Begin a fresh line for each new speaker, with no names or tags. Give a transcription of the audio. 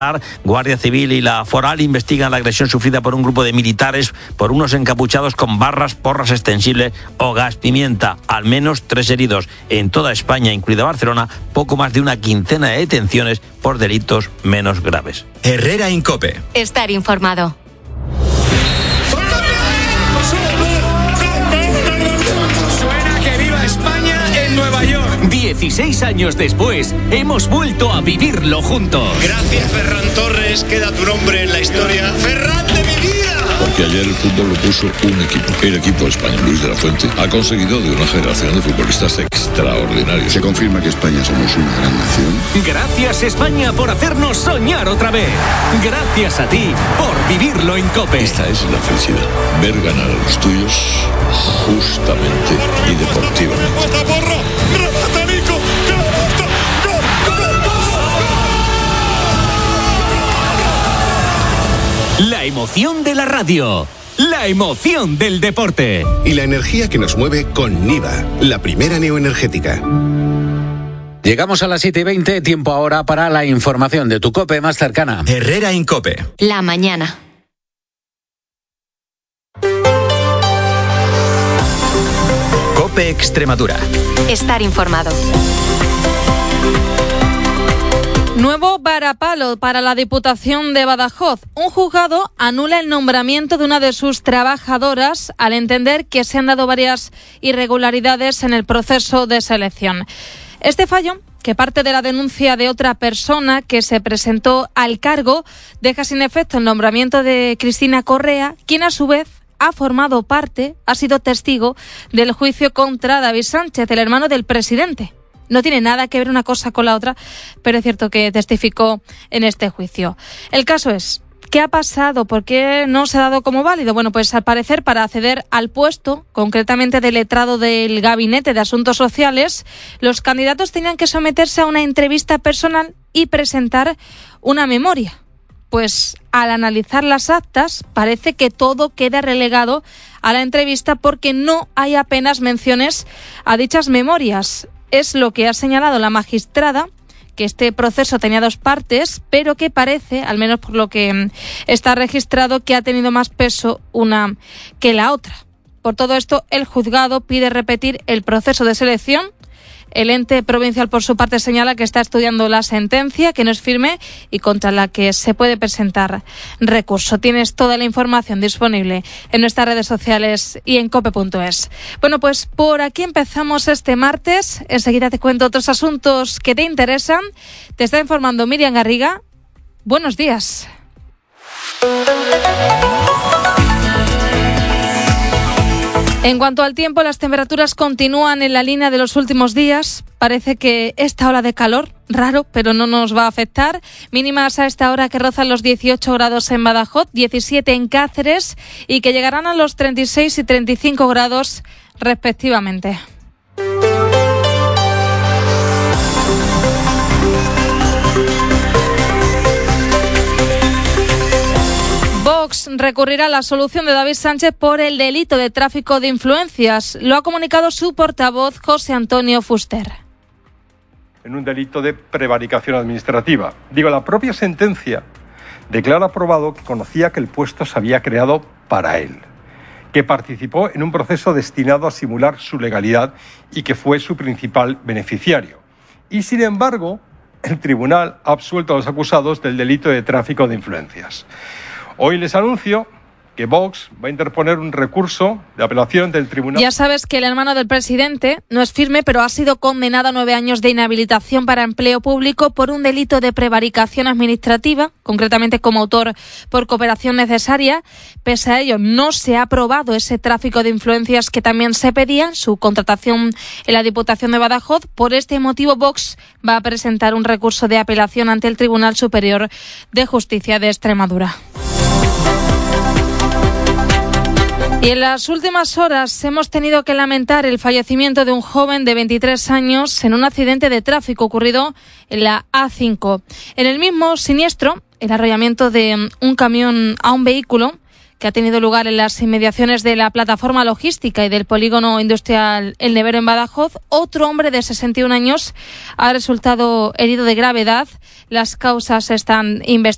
Guardia Civil y la Foral investigan la agresión sufrida por un grupo de militares por unos encapuchados con barras, porras extensibles o gas pimienta. Al menos 3 heridos. En toda España, incluida Barcelona, poco más de una quincena de detenciones por delitos menos graves.
Herrera Incope.
Estar informado.
Suena que viva España en Nueva York. 16 años después, hemos vuelto a vivirlo juntos.
Gracias, Ferran Torres, queda tu nombre en la historia. ¡Ferran de mi vida!
Porque ayer el fútbol lo puso un equipo. El equipo español. Luis de la Fuente ha conseguido de una generación de futbolistas extraordinarios.
Se confirma que España somos una gran nación.
Gracias, España, por hacernos soñar otra vez. Gracias a ti por vivirlo en COPE.
Esta es la felicidad. Ver ganar a los tuyos justamente y deportivamente.
La emoción de la radio. La emoción del deporte.
Y la energía que nos mueve con Niva, la primera neoenergética.
Llegamos a las 7:20, tiempo ahora para la información de tu COPE más cercana.
Herrera Incope.
La mañana.
COPE Extremadura.
Estar informado.
Nuevo varapalo para la Diputación de Badajoz. Un juzgado anula el nombramiento de una de sus trabajadoras al entender que se han dado varias irregularidades en el proceso de selección. Este fallo, que parte de la denuncia de otra persona que se presentó al cargo, deja sin efecto el nombramiento de Cristina Correa, quien a su vez ha sido testigo del juicio contra David Sánchez, el hermano del presidente. No tiene nada que ver una cosa con la otra, pero es cierto que testificó en este juicio. El caso es, ¿qué ha pasado? ¿Por qué no se ha dado como válido? Bueno, pues al parecer para acceder al puesto, concretamente de letrado del Gabinete de Asuntos Sociales, los candidatos tenían que someterse a una entrevista personal y presentar una memoria. Pues al analizar las actas parece que todo queda relegado a la entrevista porque no hay apenas menciones a dichas memorias. Es lo que ha señalado la magistrada, que este proceso tenía 2 partes, pero que parece, al menos por lo que está registrado, que ha tenido más peso una que la otra. Por todo esto, el juzgado pide repetir el proceso de selección. El ente provincial, por su parte, señala que está estudiando la sentencia, que no es firme y contra la que se puede presentar recurso. Tienes toda la información disponible en nuestras redes sociales y en cope.es. Bueno, pues por aquí empezamos este martes. Enseguida te cuento otros asuntos que te interesan. Te está informando Miriam Garriga. Buenos días. En cuanto al tiempo, las temperaturas continúan en la línea de los últimos días. Parece que esta ola de calor, raro, pero no nos va a afectar. Mínimas a esta hora que rozan los 18 grados en Badajoz, 17 en Cáceres y que llegarán a los 36 y 35 grados respectivamente. Vox recurrirá a la solución de David Sánchez por el delito de tráfico de influencias. Lo ha comunicado su portavoz, José Antonio Fuster.
En un delito de prevaricación administrativa. La propia sentencia declara probado que conocía que el puesto se había creado para él, que participó en un proceso destinado a simular su legalidad y que fue su principal beneficiario. Y sin embargo, el tribunal ha absuelto a los acusados del delito de tráfico de influencias. Hoy les anuncio que Vox va a interponer un recurso de apelación del tribunal.
Ya sabes que el hermano del presidente no es firme, pero ha sido condenado a 9 años de inhabilitación para empleo público por un delito de prevaricación administrativa, concretamente como autor por cooperación necesaria. Pese a ello, no se ha aprobado ese tráfico de influencias que también se pedía, su contratación en la Diputación de Badajoz. Por este motivo, Vox va a presentar un recurso de apelación ante el Tribunal Superior de Justicia de Extremadura. Y en las últimas horas hemos tenido que lamentar el fallecimiento de un joven de 23 años en un accidente de tráfico ocurrido en la A5. En el mismo siniestro, el arrollamiento de un camión a un vehículo que ha tenido lugar en las inmediaciones de la plataforma logística y del polígono industrial El Nevero en Badajoz, otro hombre de 61 años ha resultado herido de gravedad. Las causas están investigando.